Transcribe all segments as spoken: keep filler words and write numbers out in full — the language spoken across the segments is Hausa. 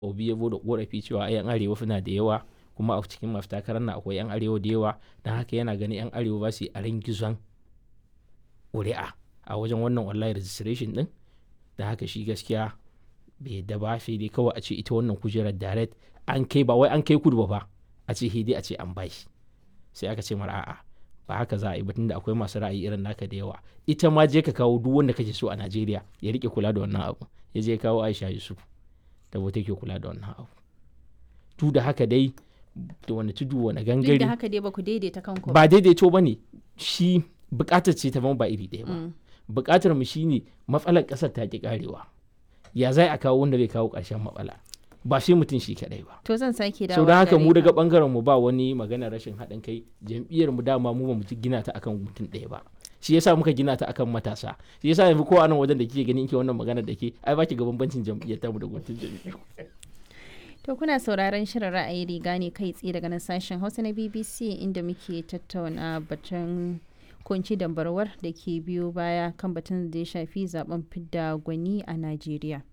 Obi ya da korafi cewa yan arewa suna da yawa kuma a cikin masu takarar na akwai yan arewa da yawa, don haka yana ganin yan arewa ba su yi a gizon ƙuri'a a wajen wannan online registration din. Da haka shi gaskiya bai yadda ba, sai dai kawai a ce ita wannan kujerar direct an kai, ba wai an kai kudu ba fa a ce hidi a ce an bashi. Sai aka ce mara a'a ba haka za a yi ba, tunda akwai masu ra'ayi irin naka da yawa. Ita ma je ka kawo duk wanda kake so a Najeriya ya rike kula da wannan abu. Ya je kawo Aisha Yusuf da wata ke kula da wannan abu. Tu da haka dai da wani tudu wani gangare. Duk da haka dai ba ku daidaita kanku ba. daidaito ba ne, shi bukatar ce ta ba iri ɗaya ba. Mm. Bukatar mu shine matsalar ƙasar ta ki karewa. Ya zai a kawo wanda zai kawo ƙarshen matsala. Ba sai mutum shi kadai ba. To zan sake dawo. Sau da haka mu daga bangaren mu ba wani magana rashin haɗin kai. Jam'iyyar mu dama mu ba mu gina ta akan mutum ɗaya ba. Shi yasa muka gina ta akan matasa. Shi yasa yanzu ko anan wajen da kike ganin ke wannan magana da ke ai baki ga bambancin jam'iyyar ta mu da mutum jam'iyyar. To kuna sauraron shirin ra'ayi riga ne kai tsaye daga nan sashen Hausa na B B C inda muke tattauna batun kunci dambarwar da ke biyo baya kan batun da ya shafi zaben fidda gwani a Najeriya.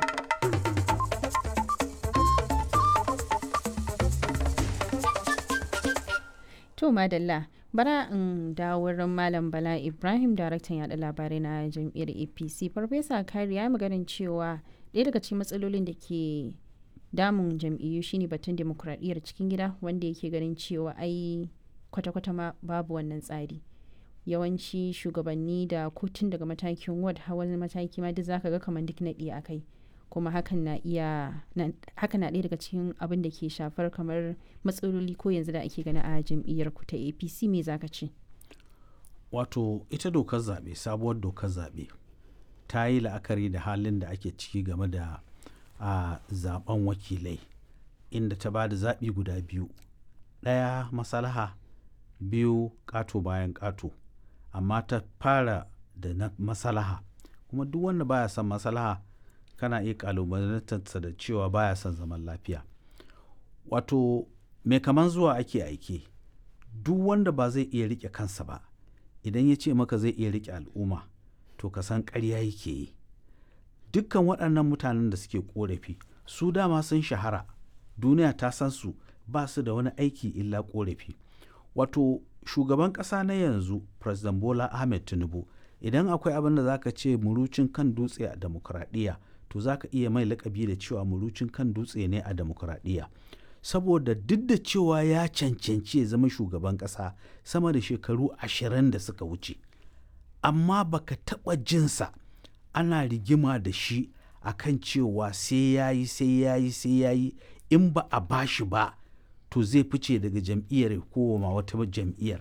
To madalla, bara in dawo wurin Malam Bala Ibrahim, daraktan yada labarai na jam'iyyar A P C. Farfesa Kari ya yi maganin cewa ɗaya daga cikin matsalolin da ke damun jam'iyyu shine batun demokuraɗiyyar cikin gida, wanda yake ganin cewa ai kwata-kwata ma babu wannan tsari. Yawanci shugabanni da kotun daga matakin ward hawan mataki ma duk zaka ga kamar duk naɗi a kai. Kuma hakan na iya haka na ɗaya daga cikin abin da ke shafar kamar matsaloli ko yanzu da ake gani a jam'iyyar ku ta A P C. Me zaka ce? Wato ita dokar zaɓe, sabuwar dokar zaɓe ta yi la'akari da halin da ake ciki game da a zaben wakilai, inda ta ba da zaɓi guda biyu, ɗaya masalaha, biyu ƙato bayan ƙato, amma ta fara da na masalaha. Kuma duk wanda baya son masalaha kana iya kalubalantarsa da cewa baya son zaman lafiya. Wato mai kaman zuwa ake aike, duk wanda ba zai iya rike kansa ba idan ya ce maka zai iya rike al'umma to ka san ƙarya yake yi. Dukkan waɗannan mutanen da suke ƙorafi su dama sun shahara, duniya ta san su, ba su da wani aiki illa ƙorafi. Wato shugaban ƙasa na yanzu President Bola Ahmed Tinubu, idan akwai abin da zaka ce murucin kan dutse a demokuraɗiyya, to za ka iya mai lakabi da cewa murucin kan dutse ne a demokuraɗiyya. Saboda duk da cewa ya cancanci ya zama shugaban ƙasa sama da shekaru ashirin da suka wuce, amma baka taɓa jinsa ana rigima da shi akan cewa sai ya yi sai ya yi sai ya yi, in ba a bashi ba to zai fice daga jam'iyyar ko ma wata jam'iyyar.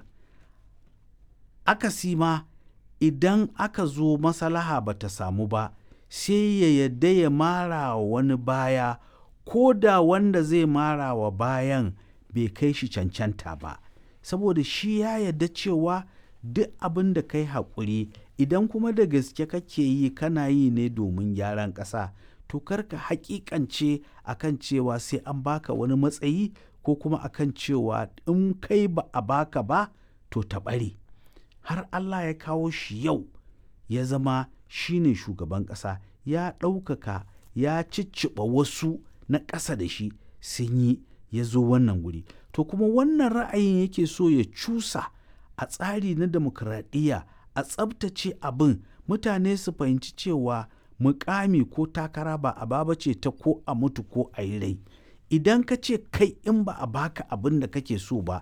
Akasi ma idan aka zo masalaha ba ta samu ba, sai ya yadda ya mara wa wani baya, ko da wanda zai mara wa bayan bai kai shi cancanta ba, saboda shi ya yadda cewa duk abin da kai haƙuri, idan kuma da gaske kake yi kana yi ne domin gyaran ƙasa, to karka haƙiƙance akan cewa sai an baka wani matsayi, ko kuma akan cewa in kai ba a baka ba to ta ɓare. Har Allah ya kawo shi yau ya zama shine shugaban ƙasa, ya ɗaukaka, ya cicciɓa wasu na ƙasa da shi sun yi, ya zo wannan guri. To kuma wannan ra'ayin yake so ya cusa a tsari na demokradiyya, a tsabtace abin, mutane su fahimci cewa mukami ko takara ba a baba ce ta ko a mutu ko a yi rai. Idan ka ce kai in ba a baka abin da kake so ba